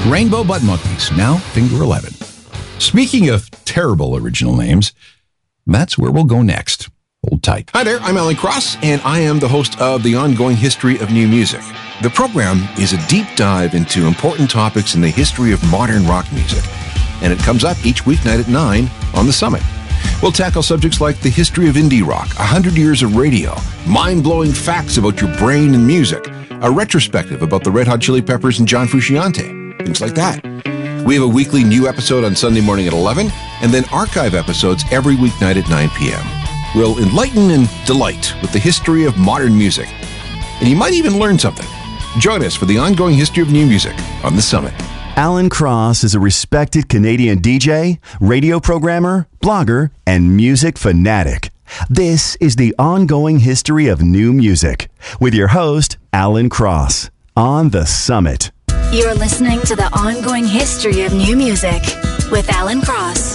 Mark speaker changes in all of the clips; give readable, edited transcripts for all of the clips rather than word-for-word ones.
Speaker 1: Rainbow Butt Monkeys, now Finger 11. Speaking of terrible original names, that's where we'll go next. Hold tight.
Speaker 2: Hi there, I'm Alan Cross, and I am the host of The Ongoing History of New Music. The program is a deep dive into important topics in the history of modern rock music, and it comes up each weeknight at 9 on The Summit. We'll tackle subjects like the history of indie rock, 100 years of radio, mind-blowing facts about your brain and music, a retrospective about the Red Hot Chili Peppers and John Frusciante, things like that. We have a weekly new episode on Sunday morning at 11, and then archive episodes every weeknight at 9 p.m. We'll enlighten and delight with the history of modern music. And you might even learn something. Join us for the ongoing history of new music on The Summit.
Speaker 3: Alan Cross is a respected Canadian DJ, radio programmer, blogger, and music fanatic. This is the ongoing history of new music with your host, Alan Cross, on The Summit.
Speaker 4: You're listening to the ongoing history of new music with Alan Cross.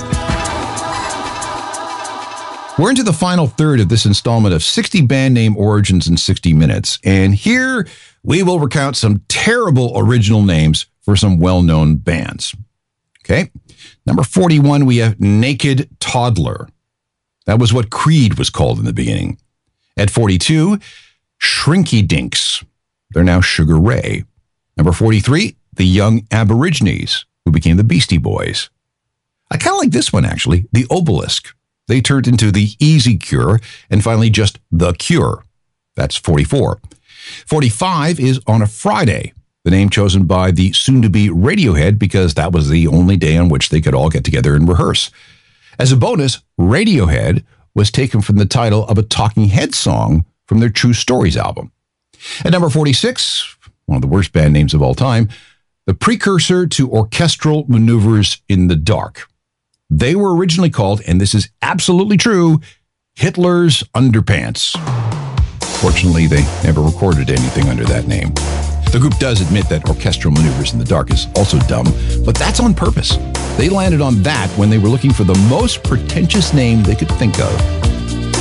Speaker 1: We're into the final third of this installment of 60 band name origins in 60 minutes. And here we will recount some terrible original names for some well-known bands. Okay. Number 41, we have Naked Toddler. That was what Creed was called in the beginning. At 42, Shrinky Dinks. They're now Sugar Ray. Number 43, the Young Aborigines, who became the Beastie Boys. I kind of like this one, actually, the Obelisk. They turned into the Easy Cure and finally just the Cure. That's 44. 45 is On a Friday, the name chosen by the soon-to-be Radiohead because that was the only day on which they could all get together and rehearse. As a bonus, Radiohead was taken from the title of a Talking Heads song from their True Stories album. At number 46, one of the worst band names of all time, the precursor to Orchestral Maneuvers in the Dark. They were originally called, and this is absolutely true, Hitler's Underpants. Fortunately, they never recorded anything under that name. The group does admit that Orchestral Maneuvers in the Dark is also dumb, but that's on purpose. They landed on that when they were looking for the most pretentious name they could think of.